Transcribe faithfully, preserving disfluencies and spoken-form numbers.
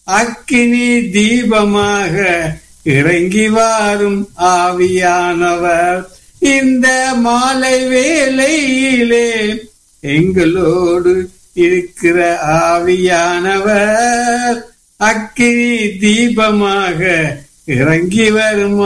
அக்கினி தீபமாக இறங்கி வாரும் ஆவியானவர். இந்த மாலை வேளையிலே எங்களோடு இருக்கிற ஆவியானவர் அக்கினி தீபமாக இறங்கி வரும்